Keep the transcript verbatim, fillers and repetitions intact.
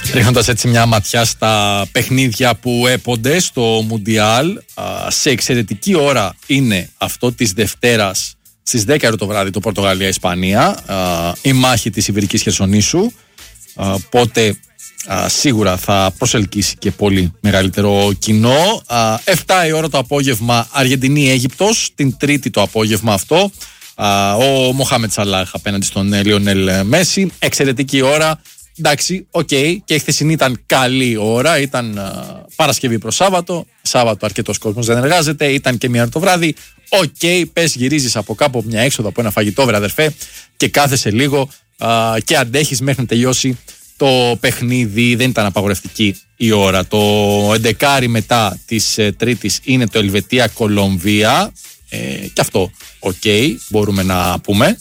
Ρίχνοντας έτσι μια ματιά στα παιχνίδια που έπονται στο Μουντιάλ, σε εξαιρετική ώρα είναι αυτό της Δευτέρας στις δέκα το βράδυ το Πορτογαλία-Ισπανία, η μάχη της Ιβηρικής Χερσονήσου, οπότε σίγουρα θα προσελκύσει και πολύ μεγαλύτερο κοινό. εφτά η ώρα το απόγευμα Αργεντινή-Αίγυπτος, την Τρίτη το απόγευμα αυτό, ο Μοχάμετ Σαλάχ απέναντι στον Λιονέλ Μέση, εξαιρετική ώρα. Εντάξει, οκ, okay, και η χθεσινή ήταν καλή ώρα, ήταν α, Παρασκευή προς Σάββατο, Σάββατο αρκετός κόσμος δεν εργάζεται, ήταν και μία ώρα το βράδυ, οκ, okay, πες γυρίζεις από κάπου, μια έξοδο, από ένα φαγητό, βρε αδερφέ, και κάθεσαι λίγο α, και αντέχεις μέχρι να τελειώσει το παιχνίδι. Δεν ήταν απαγορευτική η ώρα. Το έντεκα μετά της ε, Τρίτης είναι το Ελβετία-Κολομβία, ε, και αυτό, οκ, okay, μπορούμε να πούμε.